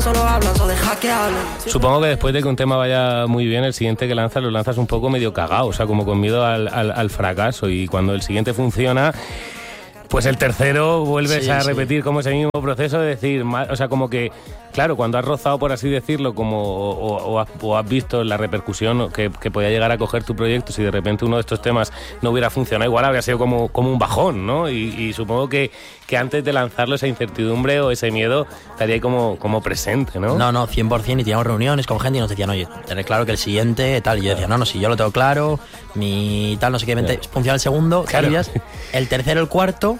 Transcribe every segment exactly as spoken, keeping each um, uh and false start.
Solo hablan, solo deja que hablen. Supongo que después de que un tema vaya muy bien, el siguiente que lanzas lo lanzas un poco medio cagado, o sea, como con miedo al, al, al fracaso, y cuando el siguiente funciona, pues el tercero vuelves sí, a repetir sí. como ese mismo proceso de decir, o sea, como que, claro, cuando has rozado, por así decirlo, como o, o, has, o has visto la repercusión que, que podía llegar a coger tu proyecto, si de repente uno de estos temas no hubiera funcionado, igual habría sido como, como un bajón, ¿no? Y, y supongo que, que antes de lanzarlo esa incertidumbre o ese miedo estaría ahí como, como presente, ¿no? No, no, cien por ciento, y teníamos reuniones con gente y nos decían, oye, tener claro que el siguiente, tal, y yo decía, no, no, si yo lo tengo claro, mi tal, no sé qué, vente, claro. funciona el segundo, claro. el tercero, el cuarto,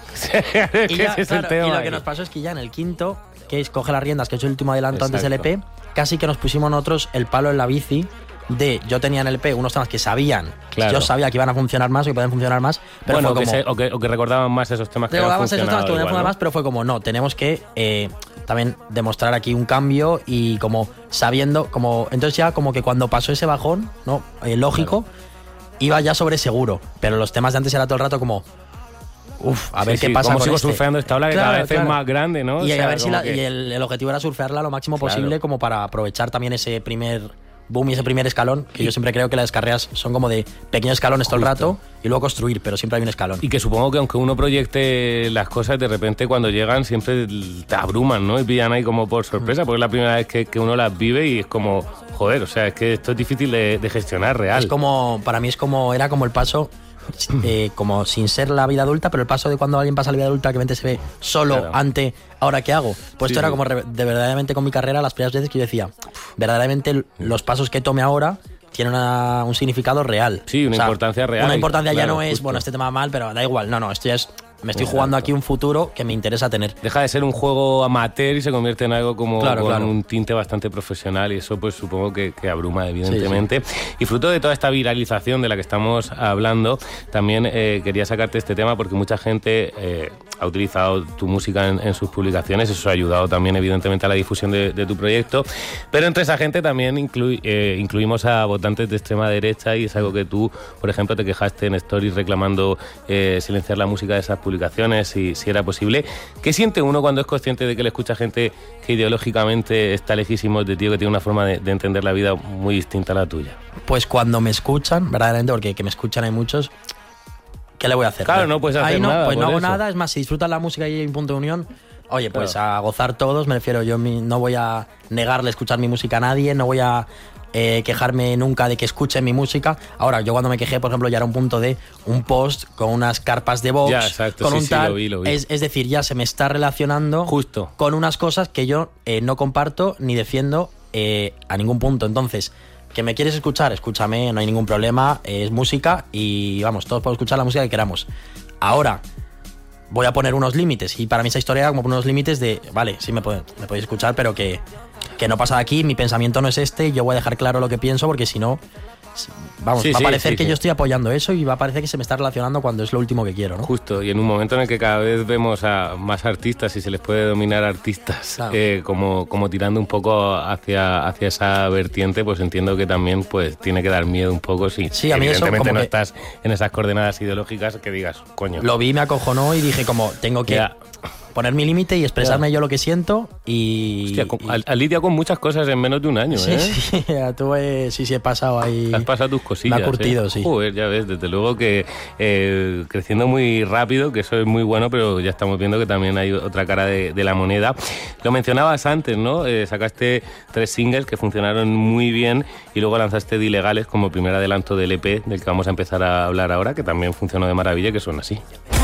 y, ya, es claro, el y lo ahí. que nos pasó es que ya en el quinto, que es Coge las riendas, que es el último adelanto Exacto. antes del E P, casi que nos pusimos nosotros el palo en la bici de, yo tenía en el E P unos temas que sabían, claro. yo sabía que iban a funcionar más o que podían funcionar más, pero bueno, fue que como... se, o, que, o que recordaban más esos temas que recordaban esos temas que podían igual, funcionar ¿no? más, pero fue como, no, tenemos que eh, también demostrar aquí un cambio y como sabiendo, como entonces ya como que cuando pasó ese bajón, no eh, lógico, claro. iba ya sobre seguro, pero los temas de antes era todo el rato como... Uf, a ver sí, qué sí, pasa como con sigo este. surfeando esta ola que claro, cada vez claro. es más grande, ¿no? Y, o sea, a ver si la, que... y el, el objetivo era surfearla lo máximo claro. posible, como para aprovechar también ese primer boom y ese primer escalón, que y... yo siempre creo que las carreras son como de pequeños escalones todo el rato y luego construir, pero siempre hay un escalón. Y que supongo que aunque uno proyecte las cosas, de repente cuando llegan siempre te abruman, ¿no? Y pillan ahí como por sorpresa, porque es la primera vez que, que uno las vive y es como, joder, o sea, es que esto es difícil de, de gestionar real. Es como, para mí es como, era como el paso... Eh, como sin ser la vida adulta, pero el paso de cuando alguien pasa a la vida adulta que mente se ve solo claro. ante ahora qué hago, pues sí, esto era como re- de verdaderamente con mi carrera las primeras veces que yo decía verdaderamente los pasos que tome ahora tienen una, un significado real, sí, una o sea, importancia real, una importancia claro, ya no es justo. bueno, este tema mal, pero da igual, no, no, esto ya es me estoy Exacto. jugando aquí un futuro que me interesa tener. Deja de ser un juego amateur y se convierte en algo como claro, con claro. un tinte bastante profesional, y eso pues supongo que, que abruma evidentemente. Sí, sí. Y fruto de toda esta viralización de la que estamos hablando, también eh, quería sacarte este tema porque mucha gente eh, ha utilizado tu música en, en sus publicaciones, eso ha ayudado también evidentemente a la difusión de, de tu proyecto, pero entre esa gente también inclu- eh, incluimos a votantes de extrema derecha, y es algo que tú, por ejemplo, te quejaste en Stories reclamando eh, silenciar la música de esas publicaciones, si, si era posible. ¿Qué siente uno cuando es consciente de que le escucha gente que ideológicamente está lejísimo de ti, que tiene una forma de, de entender la vida muy distinta a la tuya? Pues cuando me escuchan, verdaderamente, porque que me escuchan hay muchos, ¿qué le voy a hacer? Claro, no puedes hacer Ahí no, nada. Pues no hago eso. nada, es más, si disfrutan la música y hay un punto de unión, oye, pues claro. a gozar todos, me refiero, yo mi, no voy a negarle escuchar mi música a nadie, no voy a eh, quejarme nunca de que escuchen mi música. Ahora, yo cuando me quejé, por ejemplo, ya era un punto de un post con unas carpas de Vox, ya, exacto, con sí, un sí, tal, lo vi, lo vi. Es, es decir, ya se me está relacionando justo con unas cosas que yo eh, no comparto ni defiendo eh, a ningún punto. Entonces, ¿que me quieres escuchar? Escúchame, no hay ningún problema, eh, es música y vamos, todos podemos escuchar la música que queramos. Ahora, voy a poner unos límites, y para mí esa historia era como poner unos límites de, vale, sí me, puede, me podéis escuchar, pero que, que no pasa de aquí, mi pensamiento no es este, yo voy a dejar claro lo que pienso, porque si no, vamos, sí, va a sí, parecer sí, que sí. yo estoy apoyando eso y va a parecer que se me está relacionando cuando es lo último que quiero, ¿no? Justo, y en un momento en el que cada vez vemos a más artistas, y se les puede denominar artistas, claro. eh, como, como tirando un poco hacia, hacia esa vertiente, pues entiendo que también pues tiene que dar miedo un poco si sí, a mí evidentemente eso como no que estás en esas coordenadas ideológicas, que digas, coño. Lo vi, me acojonó y dije como, tengo que... Ya. poner mi límite y expresarme ya. yo lo que siento y... Hostia, con, y... has lidiado con muchas cosas en menos de un año, sí, ¿eh? Sí, ya tuve, sí, sí, he pasado ahí... Has pasado tus cosillas, me ha curtido, ¿eh? sí. Joder, ya ves, desde luego que eh, creciendo muy rápido, que eso es muy bueno, pero ya estamos viendo que también hay otra cara de, de la moneda. Lo mencionabas antes, ¿no? Eh, sacaste tres singles que funcionaron muy bien y luego lanzaste de Ilegales como primer adelanto del E P del que vamos a empezar a hablar ahora, que también funcionó de maravilla, que son así.